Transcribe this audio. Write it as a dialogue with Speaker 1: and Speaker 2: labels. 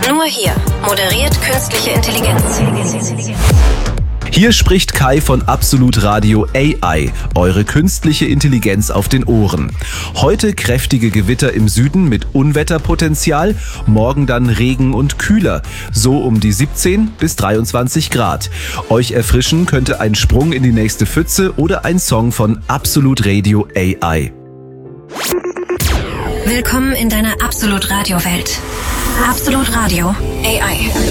Speaker 1: Nur hier moderiert künstliche Intelligenz.
Speaker 2: Hier spricht Kai von Absolut Radio AI, eure künstliche Intelligenz auf den Ohren. Heute kräftige Gewitter im Süden mit Unwetterpotenzial, morgen dann Regen und kühler, so um die 17 bis 23 Grad. Euch erfrischen könnte ein Sprung in die nächste Pfütze oder ein Song von Absolut Radio AI.
Speaker 1: Willkommen in deiner Absolut Radio Welt. Absolut Radio AI.